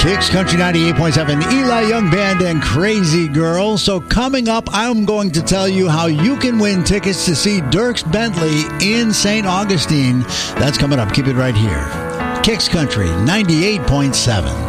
Kicks Country 98.7, Eli Young Band and Crazy Girl. So coming up, I'm going to tell you how you can win tickets to see Dierks Bentley in St. Augustine. That's coming up. Keep it right here. Kicks Country 98.7.